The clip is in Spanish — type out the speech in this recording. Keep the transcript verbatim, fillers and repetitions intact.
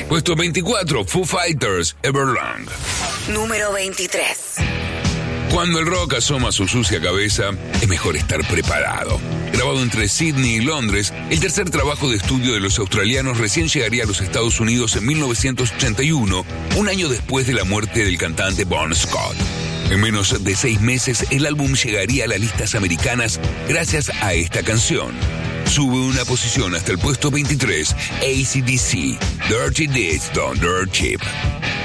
Puesto veinticuatro, Foo Fighters, Everlong. Número veintitrés. Cuando el rock asoma su sucia cabeza, es mejor estar preparado. Grabado entre Sydney y Londres, el tercer trabajo de estudio de los australianos recién llegaría a los Estados Unidos en mil novecientos ochenta y uno, un año después de la muerte del cantante Bon Scott. En menos de seis meses, el álbum llegaría a las listas americanas gracias a esta canción. Sube una posición hasta el puesto veintitrés, A C/D C, Dirty Deeds Don't Dirt Cheap.